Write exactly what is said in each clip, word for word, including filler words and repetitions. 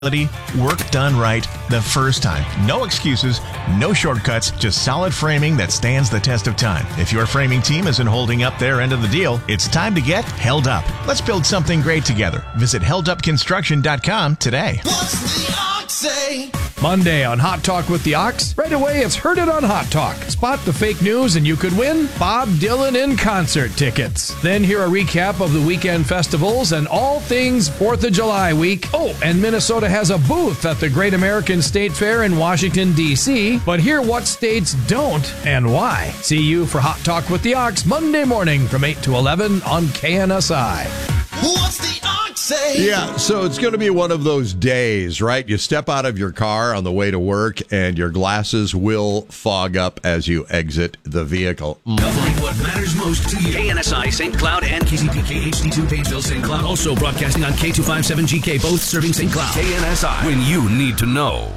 Work done right the first time. No excuses, no shortcuts, just solid framing that stands the test of time. If your framing team isn't holding up their end of the deal, it's time to get held up. Let's build something great together. Visit held up construction dot com today. What's the Ox say? Monday on Hot Talk with the Ox. Right away, it's Heard It on Hot Talk. Spot the fake news and you could win Bob Dylan in concert tickets. Then hear a recap of the weekend festivals and all things fourth of July week. Oh, and Minnesota has a booth at the Great American State Fair in Washington, D C But hear what states don't and why. See you for Hot Talk with the Ox Monday morning from eight to eleven on K N S I. What's the Ox say? Yeah, so it's going to be one of those days, right? You step out of your car on the way to work and your glasses will fog up as you exit the vehicle. Mm. Covering what matters most to you. K N S I, Saint Cloud, and K C P K H D two, Painesville, Saint Cloud. Also broadcasting on K two fifty-seven G K, both serving Saint Cloud. K N S I, when you need to know.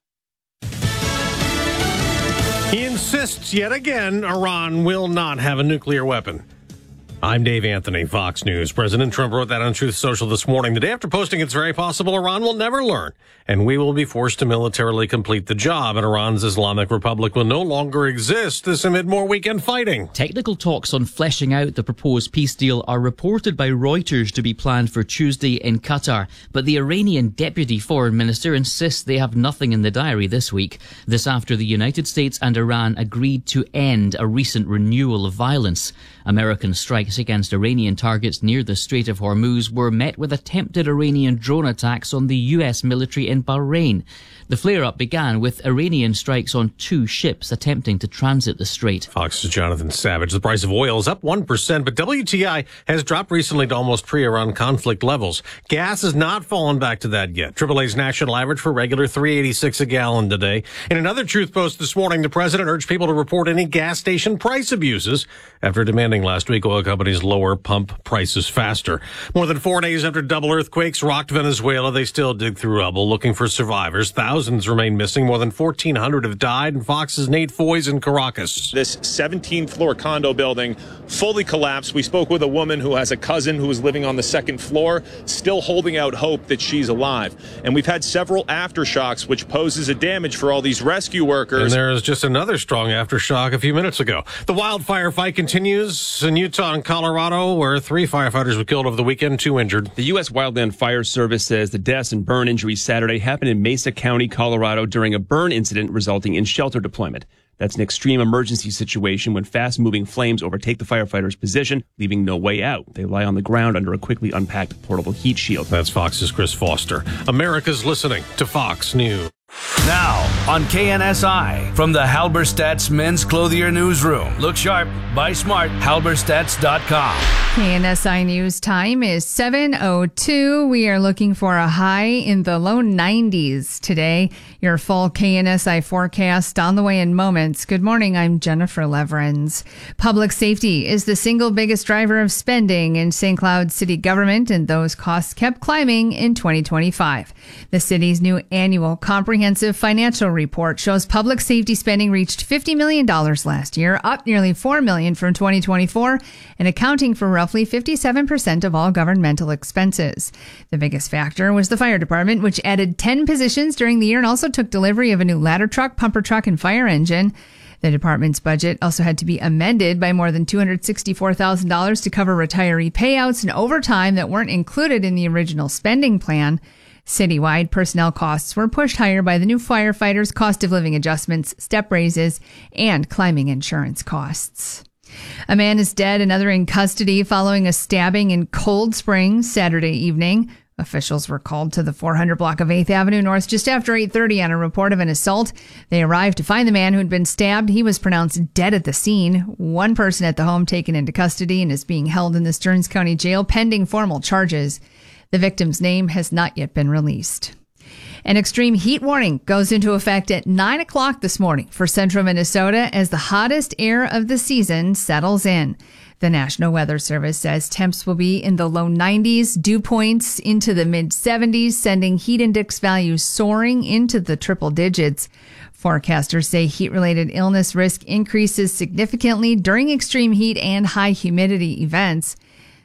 He insists yet again Iran will not have a nuclear weapon. I'm Dave Anthony, Fox News. President Trump wrote that on Truth Social this morning. The day after posting, it's very possible Iran will never learn, and we will be forced to militarily complete the job, and Iran's Islamic Republic will no longer exist this amid more weekend fighting. Technical talks on fleshing out the proposed peace deal are reported by Reuters to be planned for Tuesday in Qatar, but the Iranian deputy foreign minister insists they have nothing in the diary this week. This after the United States and Iran agreed to end a recent renewal of violence. American strikes against Iranian targets near the Strait of Hormuz were met with attempted Iranian drone attacks on the U S military in Bahrain. The flare-up began with Iranian strikes on two ships attempting to transit the strait. Fox's Jonathan Savage. The price of oil is up one percent, but W T I has dropped recently to almost pre-Iran conflict levels. Gas has not fallen back to that yet. triple A's national average for regular three eighty-six a gallon today. In another Truth Post this morning, the president urged people to report any gas station price abuses after demanding last week oil companies lower pump prices faster. More than four days after double earthquakes rocked Venezuela, they still dig through rubble looking for survivors. Thousands remain missing. More than fourteen hundred have died. And Fox's Nate Foy's in Caracas. This seventeenth floor condo building fully collapsed. We spoke with a woman who has a cousin who is living on the second floor, still holding out hope that she's alive. And we've had several aftershocks, which poses a damage for all these rescue workers. And there is just another strong aftershock a few minutes ago. The wildfire fight continues in Utah and Colorado, where three firefighters were killed over the weekend, two injured. The U S Wildland Fire Service says the deaths and burn injuries Saturday happened in Mesa County, Colorado, during a burn incident resulting in shelter deployment. That's an extreme emergency situation when fast-moving flames overtake the firefighters' position, leaving no way out. They lie on the ground under a quickly unpacked portable heat shield. That's Fox's Chris Foster. America's listening to Fox News. Now on K N S I from the Halberstadt's Men's Clothier Newsroom. Look sharp, buy smart, halberstadts dot com. K N S I News time is seven oh two. We are looking for a high in the low nineties today. Your full K N S I forecast on the way in moments. Good morning, I'm Jennifer Leverins. Public safety is the single biggest driver of spending in Saint Cloud city government, and those costs kept climbing in twenty twenty-five. The city's new annual comprehensive financial report shows public safety spending reached fifty million dollars last year, up nearly four million dollars from twenty twenty-four, and accounting for roughly fifty-seven percent of all governmental expenses. The biggest factor was the fire department, which added ten positions during the year and also took delivery of a new ladder truck, pumper truck, and fire engine. The department's budget also had to be amended by more than two hundred sixty-four thousand dollars to cover retiree payouts and overtime that weren't included in the original spending plan. Citywide personnel costs were pushed higher by the new firefighters, cost of living adjustments, step raises, and climbing insurance costs. A man is dead, another in custody following a stabbing in Cold Springs Saturday evening. Officials were called to the four hundred block of eighth Avenue North just after eight thirty on a report of an assault. They arrived to find the man who had been stabbed. He was pronounced dead at the scene. One person at the home taken into custody and is being held in the Stearns County Jail pending formal charges. The victim's name has not yet been released. An extreme heat warning goes into effect at nine o'clock this morning for central Minnesota as the hottest air of the season settles in. The National Weather Service says temps will be in the low nineties, dew points into the mid seventies, sending heat index values soaring into the triple digits. Forecasters say heat-related illness risk increases significantly during extreme heat and high humidity events.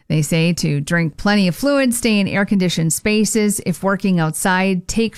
They say to drink plenty of fluids, stay in air-conditioned spaces. If working outside, take